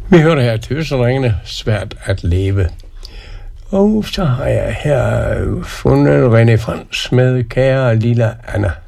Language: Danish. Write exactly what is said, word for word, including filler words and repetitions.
Vi hørte her Tøsedrengene, Svært at leve. Og så har jeg her fundet René Frans med Kære lille Anna.